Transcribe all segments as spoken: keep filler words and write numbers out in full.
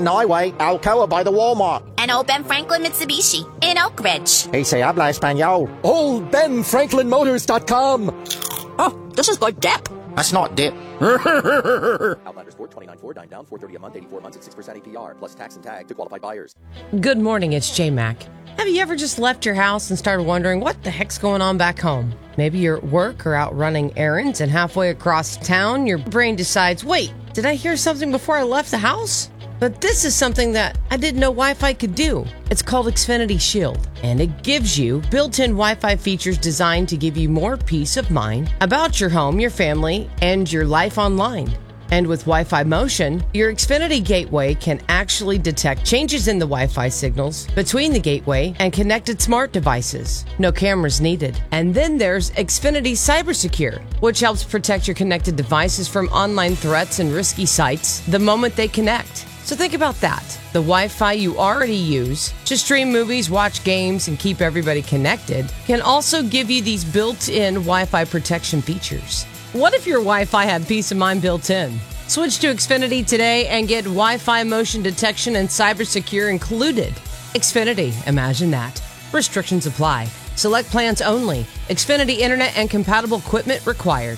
Canton Highway, Alcoa by the Walmart. And Old Ben Franklin Mitsubishi in Oak Ridge. Hey, se habla español. Old Ben Franklin Motors dot com. Oh, this is like Dep. That's not dip. Outlander Sport, twenty-nine Ford, nine down, four thirty a month, eighty-four months at six percent A P R, plus tax and tag to qualified buyers. Good morning, it's J-Mac. Have you ever just left your house and started wondering what the heck's going on back home? Maybe you're at work or out running errands, and halfway across town, your brain decides, wait, did I hear something before I left the house? But this is something that I didn't know Wi-Fi could do. It's called Xfinity Shield, and it gives you built-in Wi-Fi features designed to give you more peace of mind about your home, your family, and your life online. And with Wi-Fi Motion, your Xfinity gateway can actually detect changes in the Wi-Fi signals between the gateway and connected smart devices. No cameras needed. And then there's Xfinity CyberSecure, which helps protect your connected devices from online threats and risky sites the moment they connect. So think about that. The Wi-Fi you already use to stream movies, watch games, and keep everybody connected can also give you these built-in Wi-Fi protection features. What if your Wi-Fi had peace of mind built in? Switch to Xfinity today and get Wi-Fi motion detection and CyberSecure included. Xfinity, imagine that. Restrictions apply. Select plans only. Xfinity Internet and compatible equipment required.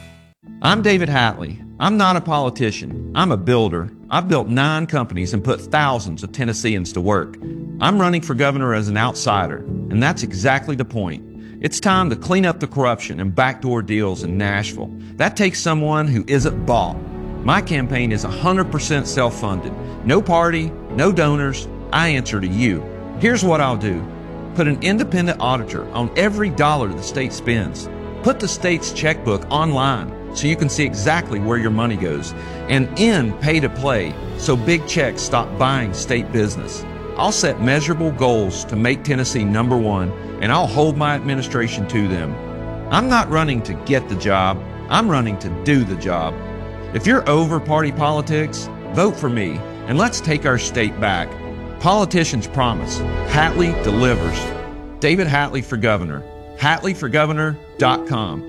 I'm David Hatley. I'm not a politician. I'm a builder. I've built nine companies and put thousands of Tennesseans to work. I'm running for governor as an outsider, and that's exactly the point. It's time to clean up the corruption and backdoor deals in Nashville. That takes someone who isn't bought. My campaign is one hundred percent self-funded. No party, no donors. I answer to you. Here's what I'll do. Put an independent auditor on every dollar the state spends. Put the state's checkbook online so you can see exactly where your money goes. And end pay-to-play so big checks stop buying state business. I'll set measurable goals to make Tennessee number one, and I'll hold my administration to them. I'm not running to get the job. I'm running to do the job. If you're over party politics, vote for me, and let's take our state back. Politicians promise. Hatley delivers. David Hatley for governor. Hatley for governor dot com.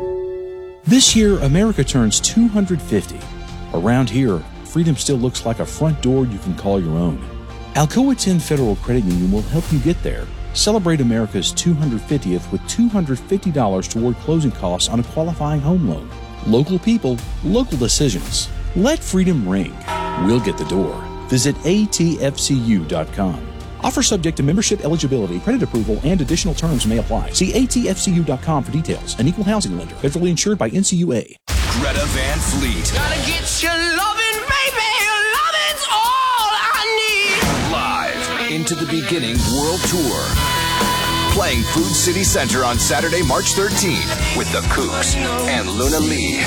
This year, America turns two hundred fifty. Around here, freedom still looks like a front door you can call your own. Alcoa ten Federal Credit Union will help you get there. Celebrate America's two hundred fiftieth with two hundred fifty dollars toward closing costs on a qualifying home loan. Local people, local decisions. Let freedom ring. We'll get the door. Visit A T F C U dot com. Offer subject to membership eligibility, credit approval, and additional terms may apply. See A T F C U dot com for details. An equal housing lender. Federally insured by N C U A. Greta Van Fleet. Gotta get your lovin', baby. Lovin's all I need. Live into the beginning world tour. Playing Food City Center on Saturday, March thirteenth with the Kooks and Luna Lee.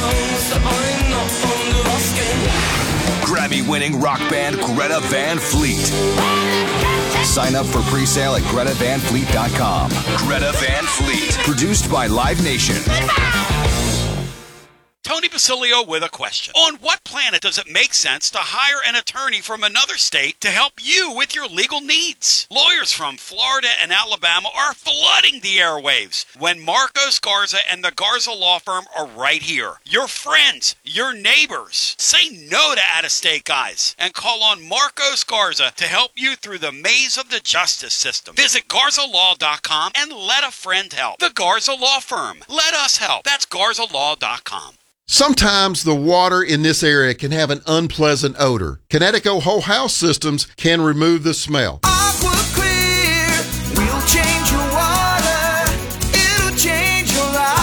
Grammy-winning rock band Greta Van Fleet. Sign up for pre-sale at Greta Van Fleet dot com. Greta Van Fleet. Produced by Live Nation. Tony Basilio with a question. On what planet does it make sense to hire an attorney from another state to help you with your legal needs? Lawyers from Florida and Alabama are flooding the airwaves when Marcos Garza and the Garza Law Firm are right here. Your friends, your neighbors. Say no to out-of-state guys and call on Marcos Garza to help you through the maze of the justice system. Visit Garza Law dot com and let a friend help. The Garza Law Firm. Let us help. That's Garza Law dot com. Sometimes the water in this area can have an unpleasant odor. Connecticut Whole House Systems can remove the smell. Aqua Clear, we'll change your water. It'll change your life.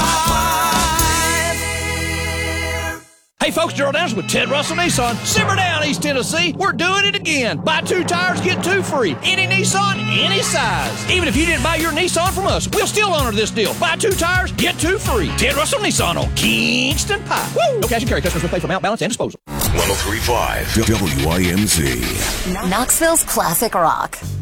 Hey folks, Gerald Downs with Ted Russell Nissan. Simmer down, East Tennessee. We're doing it again. Buy two tires, get two free. Any Nissan, any size. Even if you didn't buy your Nissan from us, we'll still honor this deal. Buy two tires, get two free. Ted Russell Nissan on Kingston Pike. Woo! No cash and carry. Customers will pay for mount, balance, and disposal. one oh three point five W I M Z. Knoxville's classic rock.